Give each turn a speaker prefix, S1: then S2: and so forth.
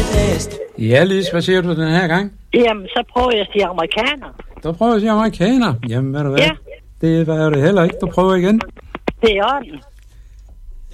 S1: Ja, Lis, hvad siger du den her gang?
S2: Jamen, så prøver jeg at sige amerikaner.
S1: Du prøver at sige amerikaner. Jamen, ved du hvad?
S2: Ja.
S1: Det var jo det heller ikke. Du prøver igen.
S2: Det er orden.